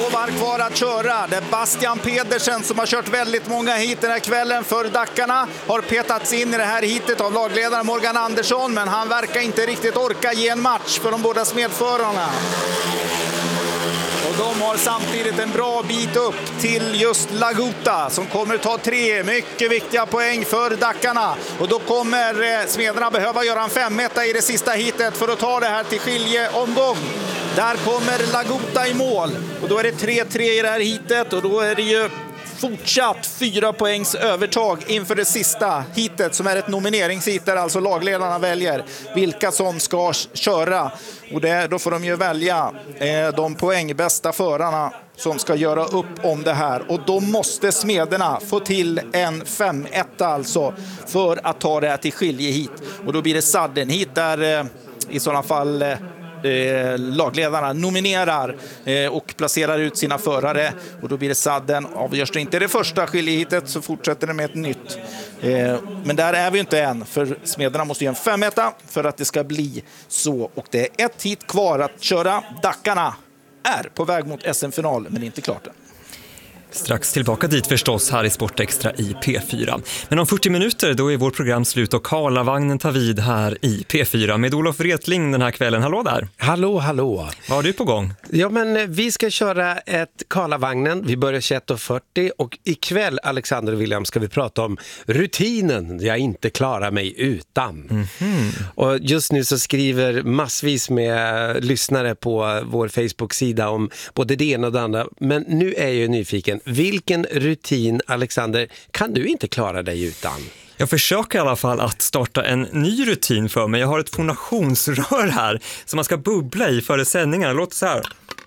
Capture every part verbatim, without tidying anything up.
Två varv kvar att köra. Det är Bastian Pedersen som har kört väldigt många hit den här kvällen för Dackarna. Har petats in i det här hitet av lagledaren Morgan Andersson, men han verkar inte riktigt orka ge en match för de båda smedförarna. Och de har samtidigt en bra bit upp till just Laguta som kommer ta tre mycket viktiga poäng för Dackarna. Och då kommer smederna behöva göra en femetta i det sista hitet för att ta det här till skiljeomgång. Där kommer Laguta i mål och då är det tre tre i det här hitet och då är det ju fortsatt fyra poängs övertag inför det sista hitet som är ett nomineringshit där alltså lagledarna väljer vilka som ska köra. Och det, då får de ju välja eh, de poängbästa förarna som ska göra upp om det här. Och då måste smederna få till en fem ett alltså för att ta det här till skiljehit. Och då blir det sudden hit där eh, i sådana fall... Eh, Eh, lagledarna nominerar eh, och placerar ut sina förare och då blir det sadden. Avgörs det inte det första skiljehitet så fortsätter det med ett nytt. Eh, men där är vi inte än, för smederna måste göra en femetta för att det ska bli så. Och det är ett hit kvar att köra. Dackarna är på väg mot S M-final men inte klart än. Strax tillbaka dit förstås här i Sportextra i P fyra. Men om fyrtio minuter då är vårt program slut och Karlavagnen tar vid här i P fyra med Olof Wretling den här kvällen. Hallå där! Hallå, hallå! Vad har du på gång? Ja, men vi ska köra ett Karlavagnen. Vi börjar tjugoett och fyrtio och ikväll, Alexander och William, ska vi prata om rutinen jag inte klarar mig utan. Mm-hmm. Och just nu så skriver massvis med lyssnare på vår Facebook-sida om både det ena och det andra. Men nu är jag ju nyfiken. Vilken rutin, Alexander, kan du inte klara dig utan? Jag försöker i alla fall att starta en ny rutin för mig. Jag har ett fonationsrör här som man ska bubbla i före sändningarna. Låt så här.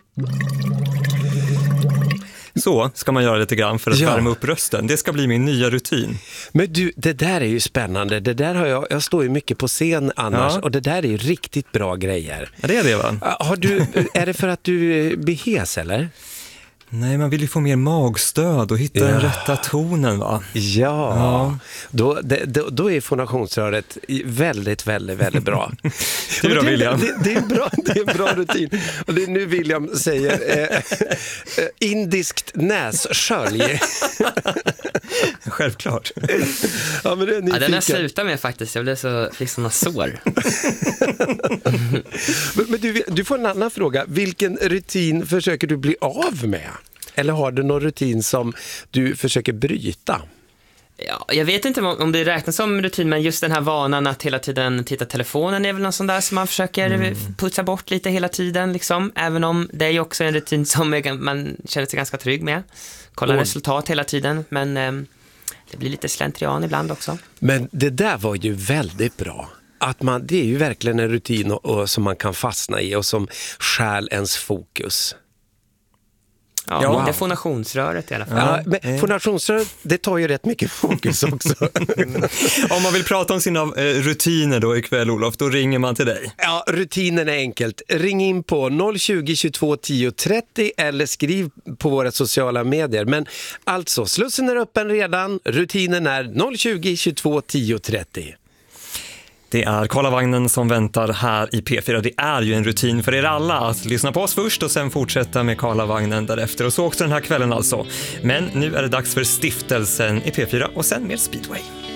Så ska man göra lite grann för att ja. värma upp rösten. Det ska bli min nya rutin. Men du, det där är ju spännande. Det där har jag, jag står ju mycket på scen annars ja. och det där är ju riktigt bra grejer. Ja, det är det, va? Har du, är det för att du blir hes, eller? Nej, man vill ju få mer magstöd och hitta ja. den rätta tonen, va? Ja, ja. Då, det, då, då är fonationsröret väldigt, väldigt, väldigt bra. Det är bra, William. Det, det, är bra, det är en bra rutin. Och det är nu William säger eh, eh, indiskt nässkölj. Självklart. Ja, men det är ja, den jag slutar med faktiskt. Jag blev så liksom sår. men men du, du får en annan fråga. Vilken rutin försöker du bli av med? Eller har du någon rutin som du försöker bryta? Ja, jag vet inte om det räknas som rutin, men just den här vanan att hela tiden titta telefonen är väl någon sån där som man försöker mm. putsa bort lite hela tiden liksom. Även om det är ju också en rutin som man känner sig ganska trygg med. Kolla oh. resultat hela tiden, men eh, det blir lite slentrian ibland också. Men det där var ju väldigt bra. Att man, det är ju verkligen en rutin och, och, som man kan fastna i och som stjäl ens fokus. Ja, ja. Det är fonationsröret i alla fall. Ja, men fonationsröret, det tar ju rätt mycket fokus också. Om man vill prata om sina eh, rutiner då ikväll, Olof, då ringer man till dig. Ja, rutinen är enkelt. Ring in på noll tjugo, tjugotvå, tio, trettio eller skriv på våra sociala medier. Men alltså, slussen är öppen redan. Rutinen är noll tjugo, tjugotvå, tio, trettio. Det är Karlavagnen som väntar här i P fyra. Det är ju en rutin för er alla att lyssna på oss först och sen fortsätta med Karlavagnen därefter. Och så också den här kvällen alltså. Men nu är det dags för stiftelsen i P fyra och sen mer speedway.